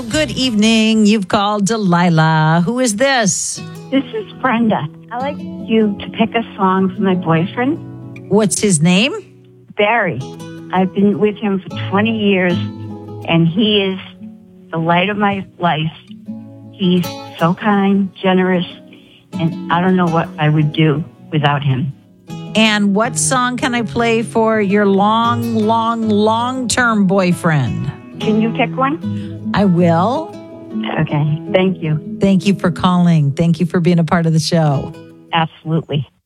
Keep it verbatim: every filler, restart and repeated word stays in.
Good evening. You've called Delilah. Who is this? This is Brenda. I'd like you to pick a song for my boyfriend. What's his name? Barry. I've been with him for twenty years, and he is the light of my life. He's so kind, generous, and I don't know what I would do without him. And what song can I play for your long, long, long-term boyfriend? Can you pick one? I will. Okay, thank you. Thank you for calling. Thank you for being a part of the show. Absolutely.